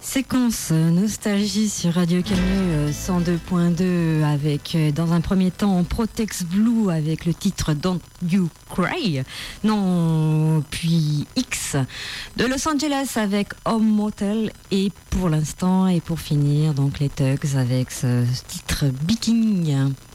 Séquence nostalgie sur Radio Canu 102.2 avec dans un premier temps Protex Blue avec le titre Don't You Cry. Non, puis X de Los Angeles avec Home Motel et pour l'instant et pour finir donc les Tugs avec ce titre Biking.